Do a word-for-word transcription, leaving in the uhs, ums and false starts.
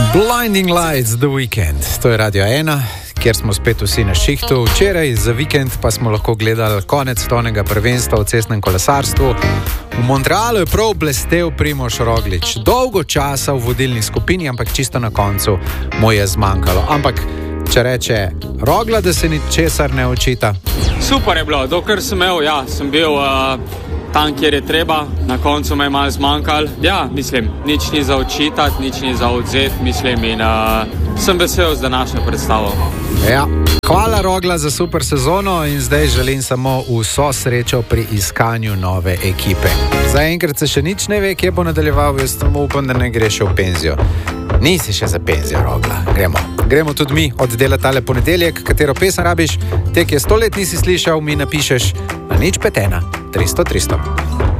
Blinding Lights, The Weeknd. To je Radio ena, kjer smo spet vsi na šihtu. Včeraj za vikend pa smo lahko gledali konec tonega prvenstva v cestnem kolesarstvu. V Montrealu je prav blestev Primož Roglič. Dolgo časa v vodilni skupini, ampak čisto na koncu mu je zmanjkalo. Ampak če reče Rogla, da se ničesar ne očita. Super je bilo, dokler sem imel, ja, sem bil uh, tam, kjer je treba, na koncu me je malo zmanjkal. Ja, mislim, nič ni za očitati, nič ni za odzeti, mislim, in uh, sem vesel z današnjo predstavo. Ja, hvala Rogla za super sezono in zdaj želim samo vso srečo pri iskanju nove ekipe. Zaenkrat se še nič ne ve, kje bo nadaljeval, jaz samo upam, da ne greš v penzijo. Nisi še za penzijo, Rogla. Gremo. Gremo tudi mi oddelati tale ponedeljek, katero pesem rabiš, te, ki je sto let nisi slišal, mi napišeš na nič pet ena tristo tristo.